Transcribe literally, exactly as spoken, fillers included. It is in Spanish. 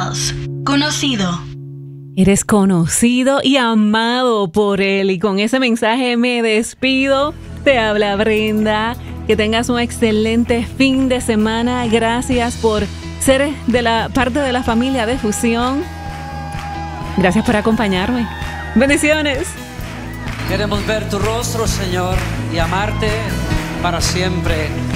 Charles, conocido. Eres conocido y amado por Él. Y con ese mensaje me despido. Te habla Brenda. Que tengas un excelente fin de semana. Gracias por ser de la parte de la familia de Fusión. Gracias por acompañarme. Bendiciones. Queremos ver tu rostro, Señor, y amarte para siempre.